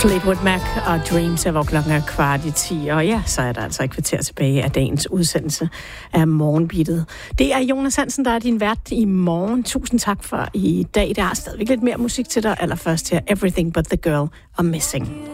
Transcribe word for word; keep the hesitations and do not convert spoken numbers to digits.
Fleetwood Mac og Dreams, hvor klokken er kvart i ti. Og ja, så er der altså et kvarter tilbage af dagens udsendelse af Morgenbeatet. Det er Jonas Hansen, der er din vært i morgen. Tusind tak for i dag. Der er stadigvæk lidt mere musik til dig. Allerførst her Everything But The Girl og Missing.